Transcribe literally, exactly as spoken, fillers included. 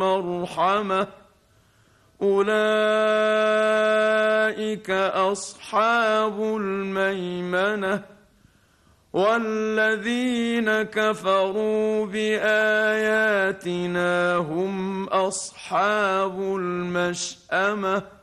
مَرْحَمَةٍ أُولَئِكَ أَصْحَابُ الْمَيْمَنَةِ وَالَّذِينَ كَفَرُوا بِآيَاتِنَا هُمْ أَصْحَابُ الْمَشْأَمَةِ